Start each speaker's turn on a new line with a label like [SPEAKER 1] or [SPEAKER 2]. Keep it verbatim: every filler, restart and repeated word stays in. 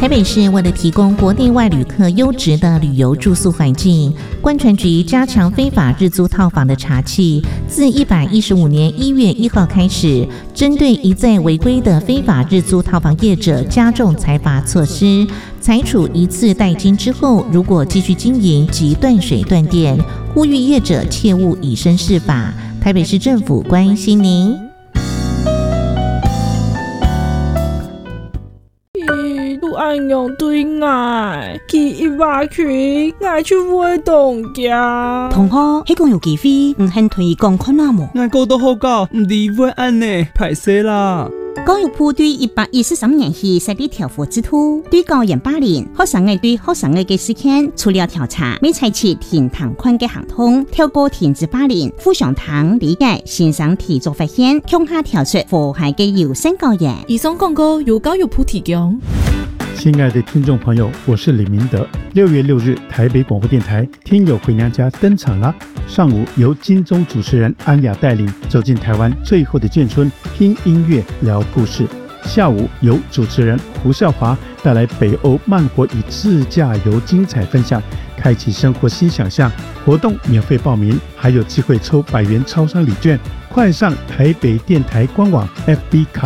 [SPEAKER 1] 台北市为了提供国内外旅客优质的旅游住宿环境，观传局加强非法日租套房的查缉，自一百一十五年一月一号开始，针对一再违规的非法日租套房业者加重裁罚措施，裁处一次代金之后，如果继续经营即断水断电，呼吁业者切勿以身试法。台北市政府关心您。
[SPEAKER 2] 按用对爱，去一百群，爱去活动家。
[SPEAKER 3] 同学，迄讲有机会，唔肯推广看哪么？
[SPEAKER 4] 爱搞都好搞，唔离会按呢，歹势啦。
[SPEAKER 3] 教育部对一百一十三年起设立调查制度，对教研霸凌学生嘅对学生嘅嘅事件，除了调查，未采取停堂款嘅行动，透过停止霸凌、互相堂理解、欣赏提出发现，向下调出祸害嘅优先教研。
[SPEAKER 2] 以上广告由教育部提供。
[SPEAKER 5] 亲爱的听众朋友，我是李明德。六月六日，台北广播电台《听友回娘家》登场啦！上午由金钟主持人安雅带领走进台湾最后的眷村，听音乐聊故事。下午由主持人胡少华带来北欧慢活与自驾游精彩分享，开启生活新想象。活动免费报名，还有机会抽百元超商礼券。快上台北电台官网 F B 卡